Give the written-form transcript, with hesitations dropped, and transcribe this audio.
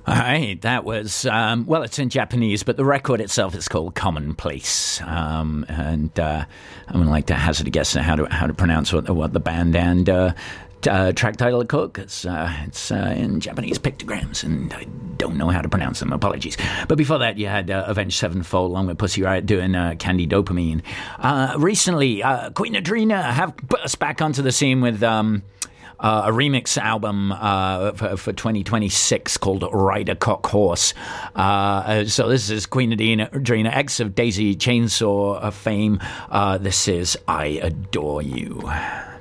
All right, that was, well, it's in Japanese, but the record itself is called Commonplace. And I would like to hazard a guess at how to pronounce what the band and track title are called, because it's in Japanese pictograms, and I don't know how to pronounce them. Apologies. But before that, you had Avenged Sevenfold along with Pussy Riot doing Candy Dopamine. Recently, Queen Adrena have put us back onto the scene with a remix album for 2026 called Rider Cock Horse. So this is Queen Adrena, ex of Daisy Chainsaw fame. This is I Adore You.